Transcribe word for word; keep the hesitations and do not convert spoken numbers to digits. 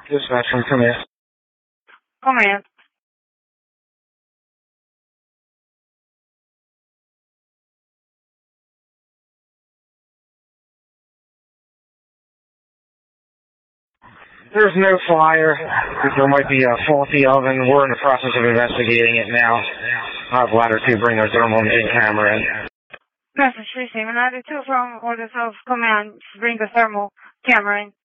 Dispatch from Command. Command. There's no fire. There might be a faulty oven. We're in the process of investigating it now. I'll have ladder two bring their thermal imaging camera in. Message received. Ladder two from orders of command. Bring the thermal camera in.